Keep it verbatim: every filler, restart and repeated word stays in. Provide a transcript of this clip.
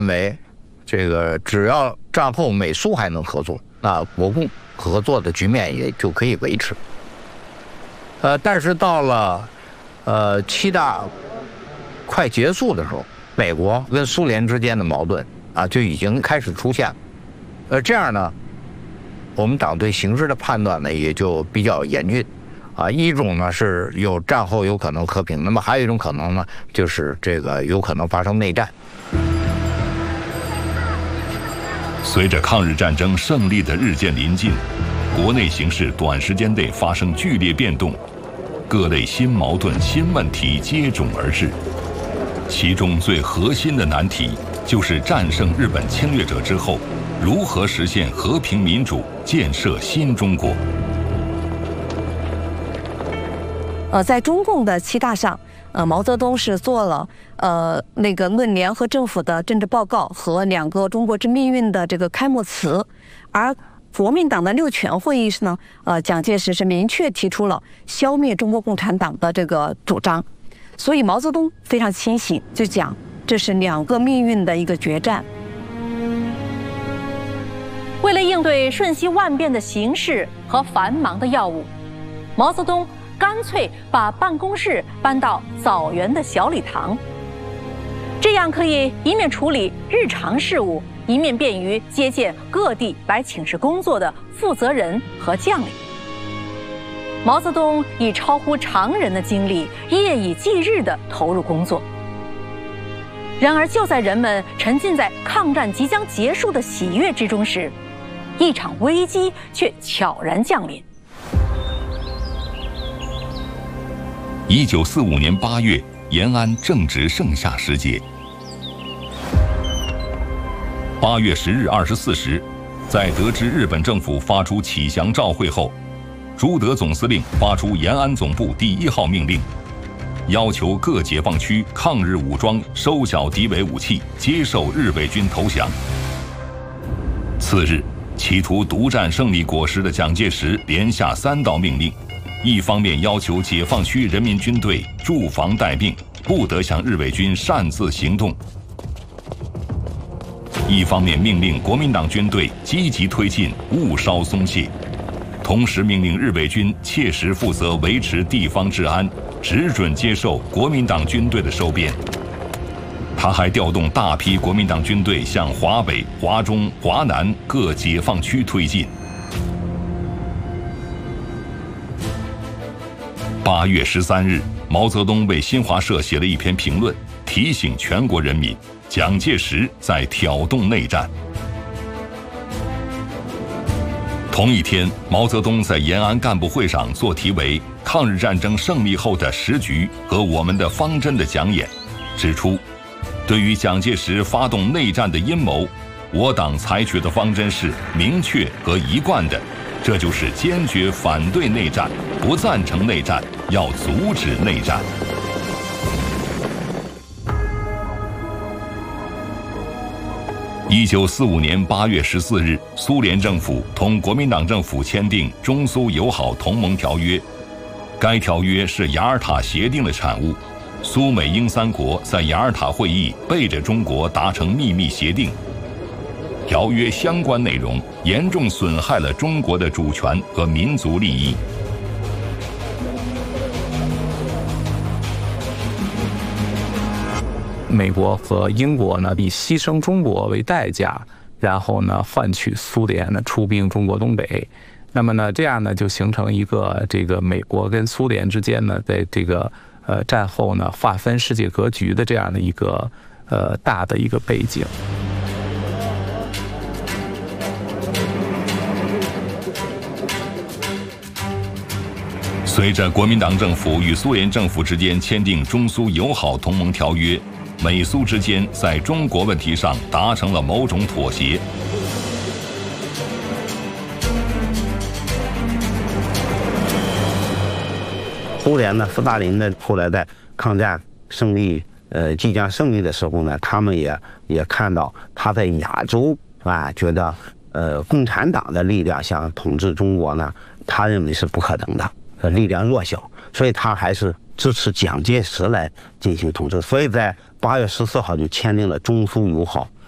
为这个只要战后美苏还能合作，那国共合作的局面也就可以维持。呃，但是到了呃七大快结束的时候，美国跟苏联之间的矛盾啊就已经开始出现了。呃，这样呢，我们党对形势的判断呢也就比较严峻。啊，一种呢是有战后有可能和平，那么还有一种可能呢，就是这个有可能发生内战。 随着抗日战争胜利的日渐临近，国内形势短时间内发生剧烈变动，各类新矛盾、新问题接踵而至。其中最核心的难题就是战胜日本侵略者之后，如何实现和平民主，建设新中国。 呃，在中共的七大上，呃，毛泽东是做了呃那个论联合政府的政治报告和两个中国之命运的这个开幕词，而国民党的六全会议呢，呃，蒋介石是明确提出了消灭中国共产党的这个主张，所以毛泽东非常清醒，就讲这是两个命运的一个决战。 为了应对瞬息万变的形势和繁忙的要务，毛泽东干脆把办公室搬到枣园的小礼堂，这样可以一面处理日常事务，一面便于接见各地来请示工作的负责人和将领。毛泽东以超乎常人的精力，夜以继日地投入工作。然而，就在人们沉浸在抗战即将结束的喜悦之中时，一场危机却悄然降临。 一九四五年八月，延安正值盛夏时节。八月十日二十四时，在得知日本政府发出启降照会后，朱德总司令发出延安总部第一号命令，要求各解放区抗日武装收缴敌伪武器，接受日伪军投降。次日，企图独占胜利果实的蒋介石连下三道命令。一方面要求解放区人民军队驻防待命，不得向日伪军擅自行动；一方面命令国民党军队积极推进，勿稍松懈。同时命令日伪军切实负责维持地方治安，只准接受国民党军队的收编。他还调动大批国民党军队向华北、华中、华南各解放区推进。八月十三日，毛泽东为新华社写了一篇评论，提醒全国人民，蒋介石在挑动内战。同一天，毛泽东在延安干部会上做题为《抗日战争胜利后的时局和我们的方针》的讲演，指出，对于蒋介石发动内战的阴谋，我党采取的方针是明确和一贯的，这就是坚决反对内战，不赞成内战，要阻止内战。一九四五年八月十四日，苏联政府同国民党政府签订中苏友好同盟条约，该条约是雅尔塔协定的产物。苏美英三国在雅尔塔会议背着中国达成秘密协定，条约相关内容严重损害了中国的主权和民族利益。 美国和英国呢，以牺牲中国为代价，然后呢换取苏联呢出兵中国东北。那么呢，这样呢就形成一个这个美国跟苏联之间呢，在这个呃战后呢划分世界格局的这样的一个呃大的一个背景。 随着国民党政府与苏联政府之间签订中苏友好同盟条约，美苏之间在中国问题上达成了某种妥协。 苏联呢，斯大林呢，后来在抗战胜利，呃，即将胜利的时候呢，他们也也看到他在亚洲啊，觉得呃，共产党的力量想统治中国呢，他认为是不可能的，呃，力量弱小，所以他还是支持蒋介石来进行统治。所以在八月十四号就签订了中苏友好